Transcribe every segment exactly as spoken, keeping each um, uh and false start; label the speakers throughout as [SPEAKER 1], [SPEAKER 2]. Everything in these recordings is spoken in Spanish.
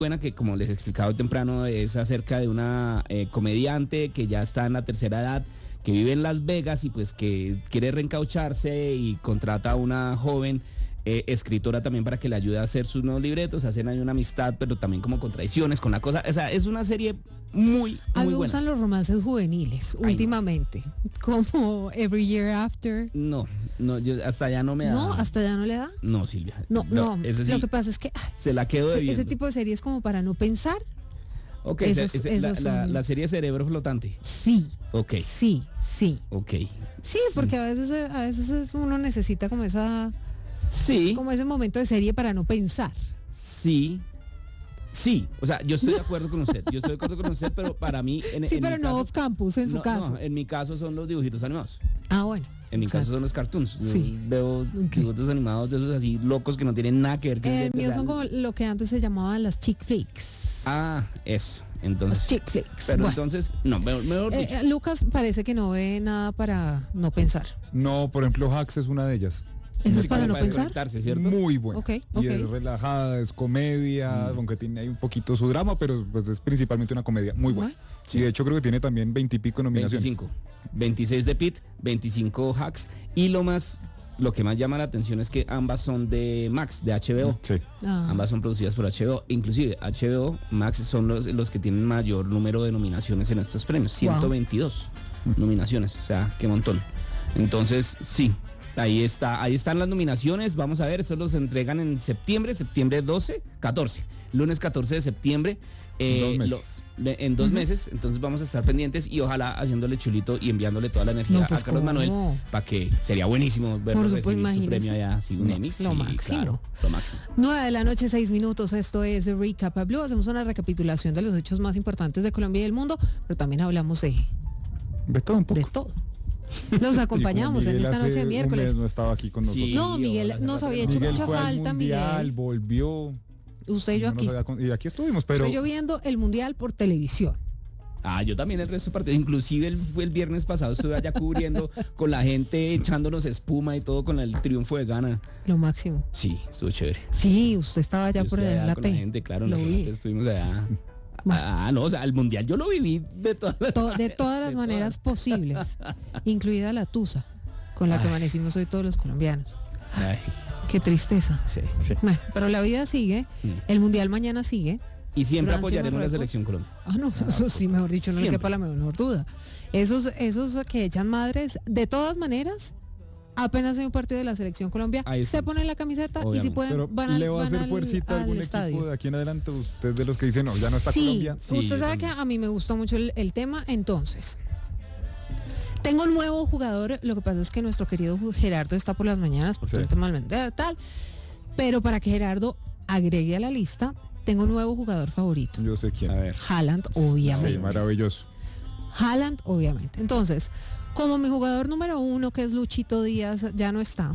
[SPEAKER 1] buena que, como les explicaba temprano, es acerca de una eh, comediante que ya está en la tercera edad, que vive en Las Vegas y pues que quiere reencaucharse y contrata a una joven eh, escritora también para que le ayude a hacer sus nuevos libretos. Hacen ahí una amistad, pero también como con traiciones, con la cosa. O sea, es una serie muy,
[SPEAKER 2] A mí
[SPEAKER 1] muy
[SPEAKER 2] me
[SPEAKER 1] buena.
[SPEAKER 2] gustan los romances juveniles
[SPEAKER 1] Ay,
[SPEAKER 2] últimamente, no. Como Every Year After.
[SPEAKER 1] No, no, yo hasta allá no me da.
[SPEAKER 2] No, hasta ya no le da.
[SPEAKER 1] No, Silvia.
[SPEAKER 2] No, no,
[SPEAKER 1] ese sí,
[SPEAKER 2] lo que pasa es que ay,
[SPEAKER 1] se la quedo
[SPEAKER 2] ese,
[SPEAKER 1] debiendo.
[SPEAKER 2] ese tipo de series como para no pensar.
[SPEAKER 1] Ok,
[SPEAKER 2] esos-
[SPEAKER 1] ese- ese- la,
[SPEAKER 2] esos
[SPEAKER 1] la-
[SPEAKER 2] son-
[SPEAKER 1] la serie Cerebro Flotante.
[SPEAKER 2] Sí,
[SPEAKER 1] Ok,
[SPEAKER 2] sí, sí.
[SPEAKER 1] ok.
[SPEAKER 2] Sí, porque a veces a veces es- uno necesita como esa
[SPEAKER 1] Sí,
[SPEAKER 2] como ese momento de serie para no pensar.
[SPEAKER 1] sí. Sí, o sea, yo estoy de acuerdo con usted, yo estoy de acuerdo con usted, pero para mí... En,
[SPEAKER 2] Sí,
[SPEAKER 1] en
[SPEAKER 2] pero
[SPEAKER 1] mi
[SPEAKER 2] no
[SPEAKER 1] caso-
[SPEAKER 2] off campus en su
[SPEAKER 1] no,
[SPEAKER 2] caso.
[SPEAKER 1] no, en mi caso son los dibujitos animados.
[SPEAKER 2] Ah, bueno.
[SPEAKER 1] En mi
[SPEAKER 2] exacto.
[SPEAKER 1] caso son los cartoons. Yo
[SPEAKER 2] Sí.
[SPEAKER 1] veo
[SPEAKER 2] Ok.
[SPEAKER 1] dibujitos animados de esos así locos que no tienen nada que ver. que
[SPEAKER 2] El
[SPEAKER 1] se-
[SPEAKER 2] mío
[SPEAKER 1] o sea,
[SPEAKER 2] son como lo que antes se llamaban las chick flicks.
[SPEAKER 1] Ah, eso.
[SPEAKER 2] Las
[SPEAKER 1] Entonces...
[SPEAKER 2] chick flicks.
[SPEAKER 1] Pero
[SPEAKER 2] Bueno,
[SPEAKER 1] entonces, no, mejor, mejor
[SPEAKER 2] eh,
[SPEAKER 1] dicho.
[SPEAKER 2] eh, Lucas parece que no ve nada para no pensar.
[SPEAKER 3] No, por ejemplo, Hacks es una de ellas.
[SPEAKER 2] ¿Eso
[SPEAKER 1] Sí,
[SPEAKER 2] es para
[SPEAKER 1] como
[SPEAKER 2] no pensar?
[SPEAKER 1] desconectarse, ¿cierto?
[SPEAKER 3] Muy buena.
[SPEAKER 2] Ok,
[SPEAKER 3] Y
[SPEAKER 2] ok.
[SPEAKER 3] es relajada, es comedia, aunque tiene ahí un poquito su drama, pero pues es principalmente una comedia muy buena.
[SPEAKER 2] Bueno.
[SPEAKER 3] Sí, de hecho creo que tiene también veintipico nominaciones.
[SPEAKER 1] veinticinco. veintiséis de Pit, veinticinco Hacks. Y lo más, lo que más llama la atención es que ambas son de Max, de H B O.
[SPEAKER 3] Sí.
[SPEAKER 2] Ah.
[SPEAKER 1] Ambas son producidas por H B O. Inclusive H B O, Max son los, los que tienen mayor número de nominaciones en estos premios. ciento veintidós nominaciones. O sea, qué montón. Entonces, sí. Ahí está, ahí están las nominaciones. Vamos a ver, eso los entregan en septiembre, septiembre doce, catorce, lunes catorce de septiembre.
[SPEAKER 3] En dos
[SPEAKER 1] lo-
[SPEAKER 3] meses.
[SPEAKER 1] de- en dos meses, entonces vamos a estar pendientes y ojalá haciéndole chulito y enviándole toda la energía
[SPEAKER 2] No, pues,
[SPEAKER 1] a Carlos
[SPEAKER 2] ¿cómo?
[SPEAKER 1] Manuel, para que sería buenísimo verlo
[SPEAKER 2] Por supuesto,
[SPEAKER 1] recibir su
[SPEAKER 2] imagínese.
[SPEAKER 1] premio allá, sí, un
[SPEAKER 2] No,
[SPEAKER 1] Emmy.
[SPEAKER 2] lo
[SPEAKER 1] Sí,
[SPEAKER 2] máximo.
[SPEAKER 1] claro, lo máximo.
[SPEAKER 2] nueve de la noche, seis minutos. Esto es Recap a Blue. Hacemos una recapitulación de los hechos más importantes de Colombia y del mundo, pero también hablamos de,
[SPEAKER 3] De todo un poco.
[SPEAKER 2] de todo. Los acompañamos
[SPEAKER 3] Y como
[SPEAKER 2] en
[SPEAKER 3] Miguel
[SPEAKER 2] esta
[SPEAKER 3] hace
[SPEAKER 2] noche de
[SPEAKER 3] un
[SPEAKER 2] miércoles.
[SPEAKER 3] mes no estaba aquí con nosotros.
[SPEAKER 1] Sí,
[SPEAKER 2] No, Miguel
[SPEAKER 1] hola,
[SPEAKER 2] nos
[SPEAKER 1] hola,
[SPEAKER 2] había
[SPEAKER 1] hola.
[SPEAKER 2] hecho
[SPEAKER 3] Miguel
[SPEAKER 2] mucha
[SPEAKER 3] fue al
[SPEAKER 2] falta,
[SPEAKER 3] mundial,
[SPEAKER 2] Miguel.
[SPEAKER 3] volvió.
[SPEAKER 2] Usted y yo
[SPEAKER 3] no nos
[SPEAKER 2] aquí.
[SPEAKER 3] había con- y aquí estuvimos, pero
[SPEAKER 2] Estoy yo viendo el mundial por televisión.
[SPEAKER 1] Ah, yo también el resto de partidos, inclusive el, el viernes pasado estuve allá cubriendo con la gente echándonos espuma y todo con el triunfo de Ghana.
[SPEAKER 2] Lo máximo.
[SPEAKER 1] Sí, estuvo chévere.
[SPEAKER 2] Sí, usted estaba allá
[SPEAKER 1] Yo
[SPEAKER 2] por
[SPEAKER 1] estuve
[SPEAKER 2] el
[SPEAKER 1] allá
[SPEAKER 2] la
[SPEAKER 1] con
[SPEAKER 2] T.
[SPEAKER 1] la gente, claro,
[SPEAKER 2] Lo
[SPEAKER 1] nosotros
[SPEAKER 2] vi.
[SPEAKER 1] estuvimos allá.
[SPEAKER 2] Bueno.
[SPEAKER 1] Ah, no, o sea, el mundial yo lo viví de todas las
[SPEAKER 2] To- de todas las maneras posibles, incluida la tusa, con la que
[SPEAKER 1] Ay.
[SPEAKER 2] amanecimos hoy todos los colombianos.
[SPEAKER 1] Ay,
[SPEAKER 2] Qué tristeza.
[SPEAKER 1] sí.
[SPEAKER 3] sí.
[SPEAKER 2] Bueno, pero la vida sigue,
[SPEAKER 1] Mm.
[SPEAKER 2] el mundial mañana sigue.
[SPEAKER 1] Y siempre
[SPEAKER 2] Francia y
[SPEAKER 1] apoyaremos la
[SPEAKER 2] Marruecos.
[SPEAKER 1] selección Colombia.
[SPEAKER 2] Ah, no, eso sí, mejor dicho, no le
[SPEAKER 1] siempre.
[SPEAKER 2] quepa la menor duda. Esos, esos que echan madres, de todas maneras, apenas hay un partido de la selección Colombia,
[SPEAKER 1] Ahí
[SPEAKER 2] se
[SPEAKER 1] está.
[SPEAKER 2] ponen la camiseta y si
[SPEAKER 1] Obviamente.
[SPEAKER 2] pueden
[SPEAKER 3] Pero
[SPEAKER 2] van al,
[SPEAKER 3] ¿le va a
[SPEAKER 2] van
[SPEAKER 3] hacer
[SPEAKER 2] al-
[SPEAKER 3] fuercita
[SPEAKER 2] al
[SPEAKER 3] algún
[SPEAKER 2] estadio.
[SPEAKER 3] equipo de aquí en adelante? Usted de los que dicen, no, ya no está
[SPEAKER 2] Sí,
[SPEAKER 3] Colombia.
[SPEAKER 1] Sí,
[SPEAKER 2] usted
[SPEAKER 1] yo
[SPEAKER 2] sabe que
[SPEAKER 1] también.
[SPEAKER 2] a mí me gustó mucho el, el tema, entonces. Tengo un nuevo jugador, lo que pasa es que nuestro querido Gerardo está por las mañanas por
[SPEAKER 3] Sí.
[SPEAKER 2] todo el tema del mundial, tal, pero para que Gerardo agregue a la lista, tengo un nuevo jugador favorito.
[SPEAKER 3] Yo sé quién.
[SPEAKER 1] A ver.
[SPEAKER 2] Haaland, obviamente.
[SPEAKER 3] Sí, maravilloso.
[SPEAKER 2] Haaland, obviamente. Entonces, como mi jugador número uno, que es Luchito Díaz, ya no está,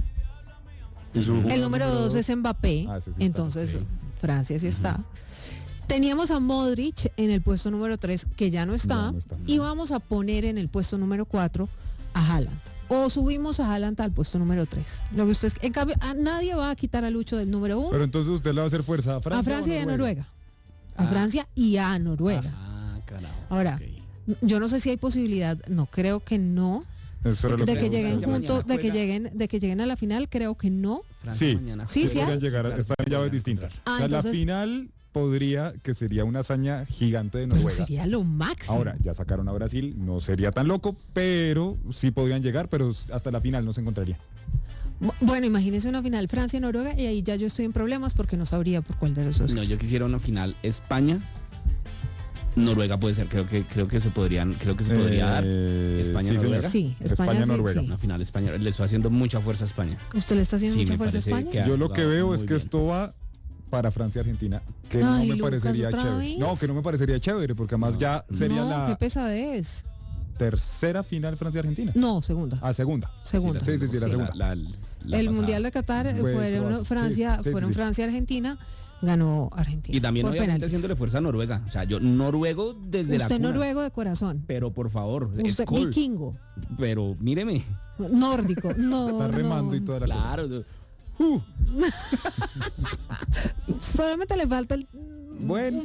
[SPEAKER 3] ¿Y su
[SPEAKER 2] el
[SPEAKER 3] jugador
[SPEAKER 2] número dos es Mbappé,
[SPEAKER 3] Ah, ese sí está,
[SPEAKER 2] entonces
[SPEAKER 3] ok.
[SPEAKER 2] Francia sí está. Teníamos a Modric en el puesto número tres, que ya no está,
[SPEAKER 3] Ya no está.
[SPEAKER 2] y vamos a poner en el puesto número cuatro a Haaland. O subimos a Haaland al puesto número tres. Lo que ustedes, en cambio, a nadie va a quitar a Lucho del número uno,
[SPEAKER 3] Pero entonces usted le va a hacer fuerza a Francia.
[SPEAKER 2] a Francia
[SPEAKER 3] o
[SPEAKER 2] y a Noruega. A
[SPEAKER 1] Ah.
[SPEAKER 2] Francia y a Noruega.
[SPEAKER 1] Ah, carajo.
[SPEAKER 2] Ahora,
[SPEAKER 1] ok.
[SPEAKER 2] Yo no sé si hay posibilidad, no creo que no,
[SPEAKER 3] Eso era lo
[SPEAKER 2] de
[SPEAKER 3] que
[SPEAKER 2] que
[SPEAKER 1] Francia
[SPEAKER 2] lleguen
[SPEAKER 1] mañana
[SPEAKER 2] juntos, de que
[SPEAKER 1] juega.
[SPEAKER 2] lleguen, de que lleguen a la final, creo que no.
[SPEAKER 1] Francia
[SPEAKER 3] Sí.
[SPEAKER 1] mañana
[SPEAKER 2] Sí,
[SPEAKER 1] juega.
[SPEAKER 2] sí,
[SPEAKER 3] podrían
[SPEAKER 2] hay.
[SPEAKER 3] llegar,
[SPEAKER 1] Claro,
[SPEAKER 3] están en
[SPEAKER 1] sí,
[SPEAKER 3] llaves
[SPEAKER 1] podrían
[SPEAKER 3] distintas.
[SPEAKER 1] encontrar.
[SPEAKER 2] Ah,
[SPEAKER 3] O sea,
[SPEAKER 2] entonces-
[SPEAKER 3] la final podría, que sería una hazaña gigante de
[SPEAKER 2] Pero
[SPEAKER 3] Noruega.
[SPEAKER 2] sería lo máximo.
[SPEAKER 3] Ahora, ya sacaron a Brasil, no sería tan loco, pero sí podrían llegar, pero hasta la final no se encontraría.
[SPEAKER 2] Bu- Bueno, imagínese una final Francia-Noruega y ahí ya yo estoy en problemas porque no sabría por cuál de los dos.
[SPEAKER 1] No, yo quisiera una final España. Noruega puede ser, creo que creo que se podrían, creo que se podría dar.
[SPEAKER 3] Eh,
[SPEAKER 1] España,
[SPEAKER 3] sí,
[SPEAKER 1] Noruega.
[SPEAKER 3] señora.
[SPEAKER 2] Sí, España,
[SPEAKER 3] España,
[SPEAKER 2] sí,
[SPEAKER 3] Noruega.
[SPEAKER 2] sí.
[SPEAKER 1] Una final España. Le estoy haciendo mucha fuerza a España.
[SPEAKER 2] ¿Usted le está haciendo
[SPEAKER 1] Sí,
[SPEAKER 2] mucha
[SPEAKER 1] me
[SPEAKER 2] fuerza a
[SPEAKER 1] parece
[SPEAKER 2] España?
[SPEAKER 1] que ha
[SPEAKER 3] Yo lo que
[SPEAKER 1] jugado
[SPEAKER 3] veo es
[SPEAKER 1] muy
[SPEAKER 3] que
[SPEAKER 1] bien.
[SPEAKER 3] esto va para Francia y Argentina, que
[SPEAKER 2] Ay,
[SPEAKER 3] no me
[SPEAKER 2] Lucas,
[SPEAKER 3] parecería
[SPEAKER 2] ¿otra
[SPEAKER 3] chévere.
[SPEAKER 2] vez?
[SPEAKER 3] No, que no me parecería chévere, porque además
[SPEAKER 1] No.
[SPEAKER 3] ya sería
[SPEAKER 2] no,
[SPEAKER 3] la
[SPEAKER 2] qué pesadez.
[SPEAKER 3] tercera final Francia-Argentina.
[SPEAKER 2] No, segunda.
[SPEAKER 3] Ah, segunda.
[SPEAKER 2] segunda.
[SPEAKER 3] Sí, sí, sí, la segunda.
[SPEAKER 1] La- la- la
[SPEAKER 2] el
[SPEAKER 1] pasada.
[SPEAKER 2] Mundial de Qatar eh,
[SPEAKER 3] Fue
[SPEAKER 2] fueron
[SPEAKER 3] Croacia.
[SPEAKER 2] Francia,
[SPEAKER 3] Sí, sí,
[SPEAKER 2] fueron
[SPEAKER 3] sí.
[SPEAKER 2] Francia y Argentina, ganó Argentina.
[SPEAKER 1] Y también
[SPEAKER 2] por
[SPEAKER 1] obviamente
[SPEAKER 2] penaltis.
[SPEAKER 1] haciéndole fuerza a Noruega. O sea, yo noruego desde la
[SPEAKER 2] Usted
[SPEAKER 1] cuna.
[SPEAKER 2] noruego de corazón.
[SPEAKER 1] Pero por favor, es
[SPEAKER 2] Usted
[SPEAKER 1] cool.
[SPEAKER 2] vikingo.
[SPEAKER 1] Pero míreme.
[SPEAKER 2] Nórdico. No,
[SPEAKER 3] Está remando
[SPEAKER 2] no.
[SPEAKER 3] y toda la cosa.
[SPEAKER 1] Claro. Uh,
[SPEAKER 2] Solamente le falta el
[SPEAKER 3] Bueno.